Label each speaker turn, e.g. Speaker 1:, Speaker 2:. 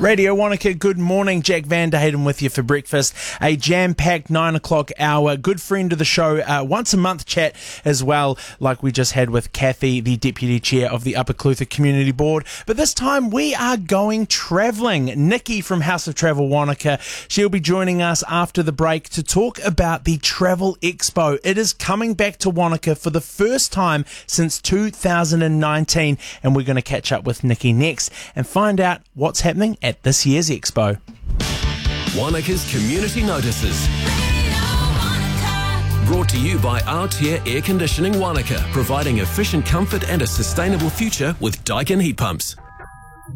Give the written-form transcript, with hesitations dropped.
Speaker 1: Radio Wanaka, good morning. Jack Van der Hayden with you for breakfast. A jam-packed 9 o'clock hour. Good friend of the show. Once a month chat as well, like we just had with Kathy, the Deputy Chair of the Upper Clutha Community Board. But this time we are going travelling. Nikki from House of Travel Wanaka. She'll be joining us after the break to talk about the Travel Expo. It is coming back to Wanaka for the first time since 2019. And we're going to catch up with Nikki next and find out what's happening at this year's Expo.
Speaker 2: Wanaka's Community Notices. Brought to you by Aotea Air Conditioning Wanaka, providing efficient comfort and a sustainable future with Daikin heat pumps.